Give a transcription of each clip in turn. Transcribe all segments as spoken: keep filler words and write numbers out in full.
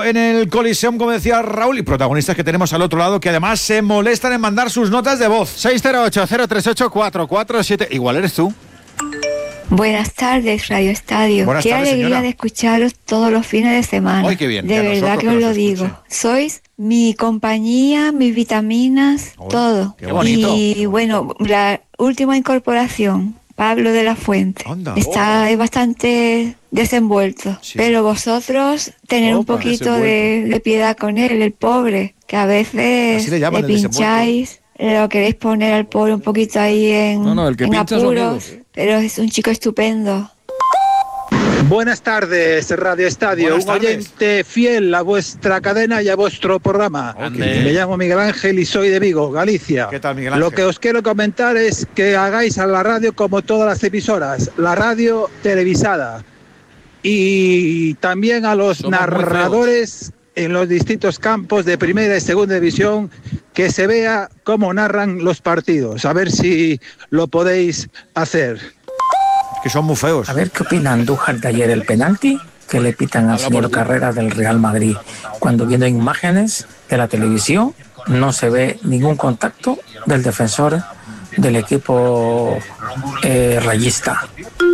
partido en el Coliseum, como decía Raúl, y protagonistas que tenemos al otro lado que además se molestan en mandar sus notas de voz. seis cero ocho, cero tres ocho, cuatro cuatro siete. Igual eres tú. Buenas tardes, Radio Estadio. Buenas qué tardes, alegría señora. de escucharos todos los fines de semana. Ay, qué bien. De Y a verdad nosotros que que os nos lo escuchen. digo. Sois mi compañía, mis vitaminas, Ay, todo. qué bonito. Y bueno, la última incorporación, Pablo de la Fuente, Anda. está es bastante desenvuelto. Sí. Pero vosotros tener un Opa, poquito de, de piedad con él, el pobre, que a veces Así le llaman, el pincháis. Lo queréis poner al pobre un poquito ahí en, No, no, el que en pincha es apuros, Oviedo. pero es un chico estupendo. Buenas tardes, Radio Estadio. Buenas Un tardes. oyente fiel a vuestra cadena y a vuestro programa. Ande. Me llamo Miguel Ángel y soy de Vigo, Galicia. ¿Qué tal, Miguel Ángel? Lo que os quiero comentar es que hagáis a la radio como todas las emisoras, la radio televisada. Y también a los Somos muy narradores en los distintos campos de primera y segunda división, que se vea cómo narran los partidos. A ver si lo podéis hacer. Que son muy feos. A ver qué opina Andújar de ayer el penalti que le pitan al señor Carrera del Real Madrid, cuando viendo imágenes de la televisión no se ve ningún contacto del defensor del equipo eh, rayista.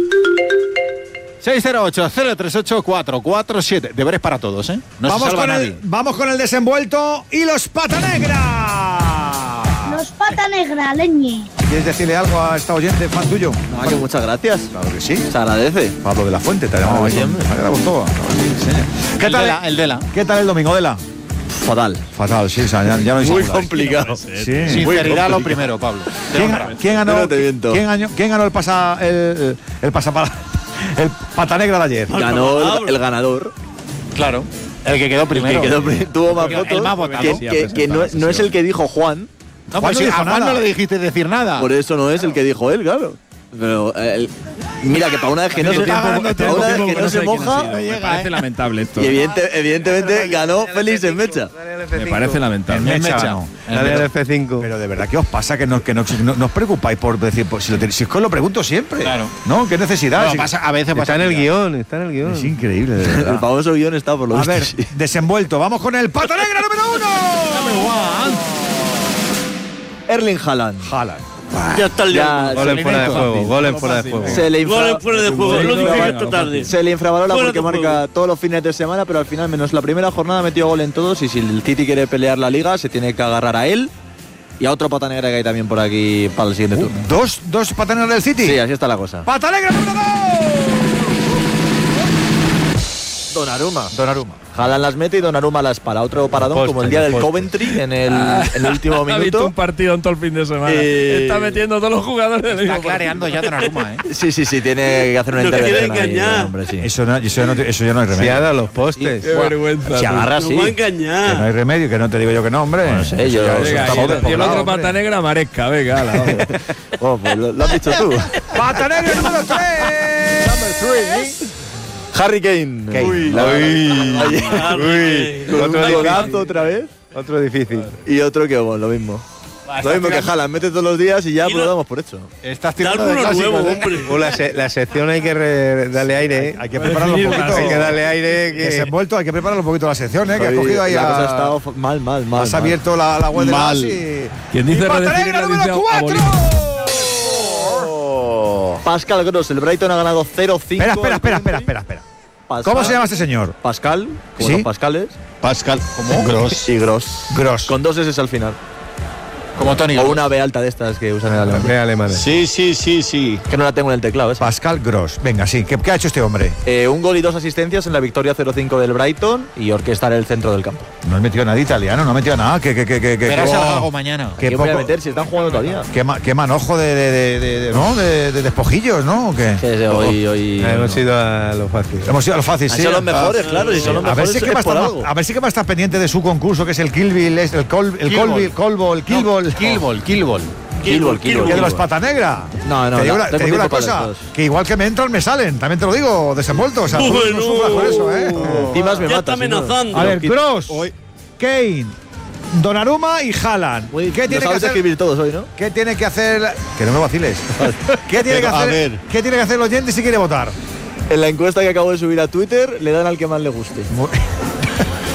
seis cero ocho, cero tres ocho, cuatro cuatro siete. Deberes para todos, ¿eh? No vamos, se salva con nadie. el, vamos con el desenvuelto y los pata negra. Los pata negra, leñe. ¿Quieres decirle algo a esta oyente, fan tuyo? Ah, que muchas gracias. Claro que sí. Se agradece. Pablo de la Fuente, te ha llamado Ah, hoy. siempre. Me ha quedado todo. ¿Qué El tal, Dela, el Dela. ¿Qué tal el domingo, Dela? Fatal. Fatal, sí, o sea, ya, ya no hay Muy singular. complicado. Sí. Sinceridad lo primero, Pablo. ¿Quién, quién ganó? Pero te miento. ¿Quién ganó? ¿Quién ganó el pasa el, el pasapala, el pata negra de ayer? Ganó el, el ganador. Claro. El que quedó primero. Que quedó pri- tuvo más El fotos. más votado. que, Sí, que- que no, no es el que dijo Juan. No, Juan pues no sí, dijo a Juan nada. no le dijiste decir nada. Por eso no es el que dijo él, claro. Pero el- mira que para una vez que no se, Tiempo- para tiempo- una vez tiempo que no se sabe quién ha moja, sido. Me llega, parece ¿eh? lamentable esto. y evidente- evidentemente ganó Félix en Mecha. Me parece lamentable. En Mecha Mecha. ganó. La del F cinco. Pero de verdad, ¿qué os pasa? Que no, que no, no, no os preocupáis por decir, pues, si, lo tenéis- si es que os lo pregunto siempre. Claro. ¿No? ¿Qué necesidad? No, Si- pasa- a veces pasa. guión, está en el guión. Es increíble, de verdad. El famoso guión está por lo A visto. ver, sí. desenvuelto. Vamos con el pata negra número uno. Erling Haaland. Haaland. Ya está el Ya, Gol se- fuera de juego, gol fuera de juego. Se le, infra- Gol fuera de juego, lo dije esta tarde. se le infravalora Fuera porque de marca juego. todos los fines de semana, pero al final, menos la primera jornada, metió gol en todos. Y si el City quiere pelear la liga, se tiene que agarrar a él y a otro pata negra que hay también por aquí para el siguiente Uh, turno. ¿Dos, dos pata negras del City? Sí, así está la cosa. ¡Pata negra número dos! Donnarumma. Donnarumma. Haaland las mete y Donnarumma las para. Otro paradón, como el día del Coventry en el, en el último Ha visto minuto. un partido en todo el fin de semana. Eh, Está metiendo todos los jugadores del Está mismo partido. clareando ya Donnarumma, ¿eh? Sí, sí, sí, tiene que hacer una Nos quiere intervención. ahí, engañar. hombre, sí. Eso, no, eso, ya no, eso ya no hay remedio. los postes. Qué vergüenza. Si agarra, Nos sí. va a Que no hay engañar. remedio, que no te digo yo que no, hombre. No sé, yo- Eso ya- eso Venga, está y muy el- y el despoblado, otro hombre. pata negra, Maresca. Venga, ala, vamos. Oh, pues lo, lo has dicho tú. ¡Pata negra número tres! Harry Kane. Kane. Uy, la Uy. Uy, con Otro un difícil. golazo otra vez. Otro difícil. Y otro que, bueno, lo mismo. Lo mismo que Haaland, mete todos los días y ya Y pues lo no- damos por hecho. Estás Da tirando de alguno clásicos, nuevo, ¿eh? hombre. Uh, la, se- la sección hay que re- darle aire. ¿eh? Hay que prepararlo un definirla, poquito. Hay que darle aire. Que... Desenvuelto, hay que prepararlo un poquito la sección, ¿eh? Que has Hoy cogido ahí la cosa ha a... estado mal, mal, mal. Has mal. abierto la, la web de la Mal. ASI. Quien dice Y pata redefinirla negra dice número cuatro. Oh. Pascal Gross, el Brighton ha ganado cero cinco. Espera, espera, espera, espera, espera, espera. Pascal- ¿Cómo se llama este señor? Pascal, como ¿Sí? los Pascales. Pascal. ¿Cómo? Gross. Y Gross. Gross. Con dos S al final. Como Tony. O una B alta de estas que usan en el alemán. Ve alemana. Sí, sí, sí, sí. Que no la tengo en el teclado, esa. Pascal Gross. Venga, sí. ¿Qué, qué ha hecho este hombre? Eh, un gol y dos asistencias en la victoria cero cinco del Brighton y orquestar el centro del campo. No ha metido nada italiano, no ha metido nada. Que, que, que, que, que, Verás que- al Gago mañana. Qué ¿Qué voy a poco- meter si están jugando todavía? Qué, ma- qué manojo de, de, de, de- de- ¿no? de, de despojillos, ¿no? ¿O qué? Que es de hoy, hoy... Ah, hemos ido a lo fácil. Hemos ido a lo fácil, Han sí. sido los mejores, claro, si son los A ver, mejores si es que es va a por estar algo. más- a ver si que va a estar pendiente de su concurso, que es el Kill Bill, es el Col, el Killball. Colby, Colball, Killball. Killball, Killball. Killball, ¿Qué Killball. de los pata negra? No, no, te digo, no, la- tengo te digo una tiempo para cosa, los dos. que igual que me entran me salen, también te lo digo, desenvuelto, o sea, tú Bueno. no sufras por eso, ¿eh? Timas me Ya mata, está si no. amenazando. A ver, Quit- Gross, Kane, Donnarumma y Haaland. Uy, ¿Qué lo tiene que sabes hacer? escribir todos hoy, ¿no? ¿Qué tiene que hacer? Que no me vaciles. ¿Qué tiene que Pero, a hacer? ver. ¿Qué tiene que hacer el oyente si quiere votar? En la encuesta que acabo de subir a Twitter, le dan al que más le guste. Mu-